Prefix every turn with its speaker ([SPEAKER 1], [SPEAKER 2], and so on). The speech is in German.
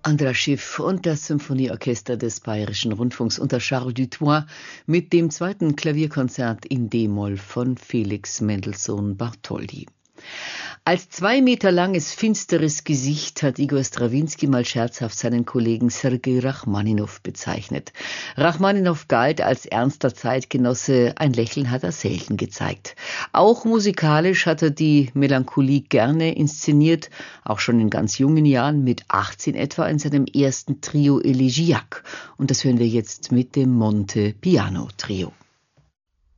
[SPEAKER 1] Andras Schiff und das Symphonieorchester des Bayerischen Rundfunks unter Charles Duthoit mit dem zweiten Klavierkonzert in D-Moll von Felix Mendelssohn Bartholdy. Als 2 Meter langes, finsteres Gesicht hat Igor Strawinski mal scherzhaft seinen Kollegen Sergei Rachmaninow bezeichnet. Rachmaninow galt als ernster Zeitgenosse, ein Lächeln hat er selten gezeigt. Auch musikalisch hat er die Melancholie gerne inszeniert, auch schon in ganz jungen Jahren, mit 18 etwa, in seinem ersten Trio Elegiac. Und das hören wir jetzt mit dem Monte Piano Trio.